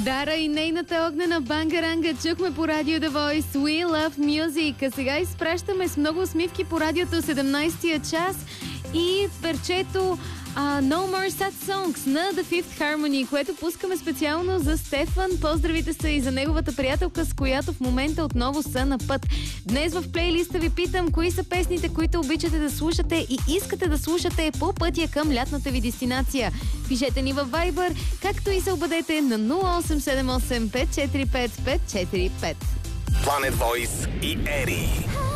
Дара и нейната огнена бангаранга чухме по радио The Voice We Love Music. А сега изпращаме с много усмивки по радиото 17-тия час и перчето No More Sad Songs на The Fifth Harmony, което пускаме специално за Стефан. Поздравите са и за неговата приятелка, с която в момента отново са на път. Днес в плейлиста ви питам, кои са песните, които обичате да слушате и искате да слушате по пътя към лятната ви дестинация. Пишете ни във Viber, както и се обадете на 0878 545 545. Planet Voice и Ери.